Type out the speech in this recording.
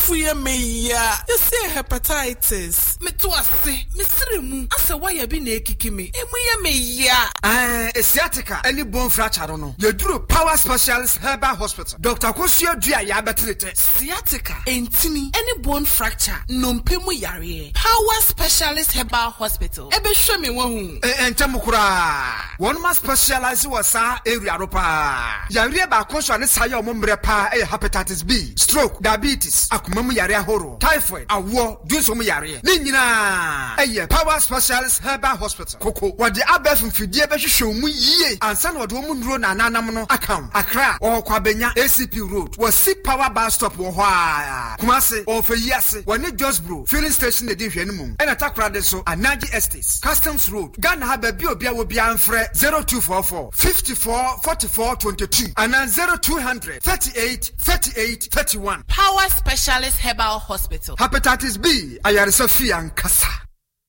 fuye meya. You say hepatitis. Me to ase. Me sirimu. Ase why bi na ekiki me. Emuye meya. Sciatica. Any bone fracture no. You do Power Specialist Herbal Hospital. Dr. Kosio Dia ya betrete. Sciatica. Entini. Any bone fracture. Nompemu yare. Power Specialist Herbal Hospital. Ebe show me wahu. Entemukura. One must specialize was sa area ropa. Yare ba konso ne sayo mombre pa hepatitis B, stroke, diabetes, akumamu yare horo, typhoid, awo, dunso mu yare. Ni nyina Power Specialist Herbal Hospital. Koko wode abef mfidie be hwehwe mu yie. Ansa na wode mu nduro na nanam no akam. Accra or Kwabenya ACP Road. Was see Power Bar Stop wo hwa. Kumase or Feyase. Wani Just Bro filling station de hwe nemu. E na takra de so Anaji Estates, Customs Road. Ghana ha ba bi obi a wo bia mfre 0244 54 44 22 and 0200 38 38 31. Power Specialist Herbal Hospital. Hepatitis B, ayaresa fi ankasa.